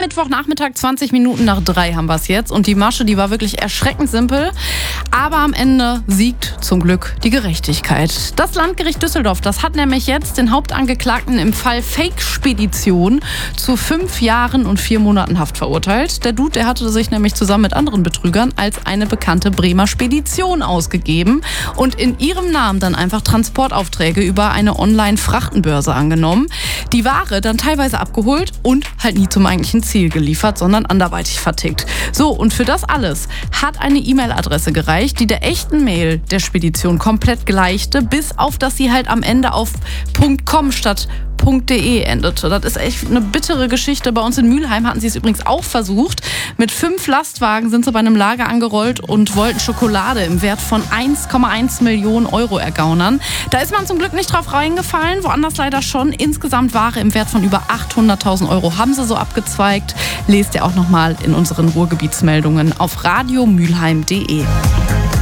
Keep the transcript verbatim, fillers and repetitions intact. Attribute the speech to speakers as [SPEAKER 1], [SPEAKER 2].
[SPEAKER 1] Mittwochnachmittag, zwanzig Minuten nach drei haben wir es jetzt. Und die Masche, die war wirklich erschreckend simpel. Aber am Ende siegt zum Glück die Gerechtigkeit. Das Landgericht Düsseldorf, das hat nämlich jetzt den Hauptangeklagten im Fall Fake-Spedition zu fünf Jahren und vier Monaten Haft verurteilt. Der Dude, der hatte sich nämlich zusammen mit anderen Betrügern als eine bekannte Bremer Spedition ausgegeben und in ihrem Namen dann einfach Transportaufträge über eine Online-Frachtenbörse angenommen. Die Ware dann teilweise abgeholt und halt nie zum eigentlichen Ziel geliefert, sondern anderweitig vertickt. So, und für das alles hat eine E-Mail-Adresse gereicht, die der echten Mail der Spedition komplett gleichte, bis auf, dass sie halt am Ende auf .com statt .de endete. Das ist echt eine bittere Geschichte. Bei uns in Mülheim hatten sie es übrigens auch versucht. Mit fünf Lastwagen sind sie bei einem Lager angerollt und wollten Schokolade im Wert von eins Komma eins Millionen Euro ergaunern. Da ist man zum Glück nicht drauf reingefallen, woanders leider schon. Insgesamt Ware im Wert von über achthunderttausend Euro haben sie so abgezweigt. Lest ihr auch nochmal in unseren Ruhrgebietsmeldungen auf radiomülheim punkt de.